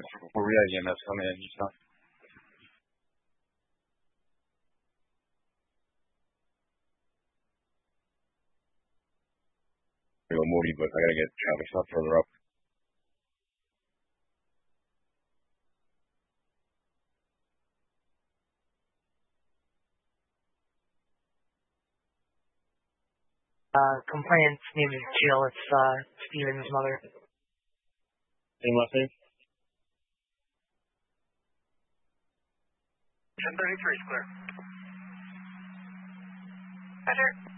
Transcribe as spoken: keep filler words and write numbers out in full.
before we had E M S come in. So. Real moody, but I gotta get Travis up further up. Uh, complainant's name is Jill. It's, uh, Steven's mother. Same last name? ten thirty-three is clear. Roger.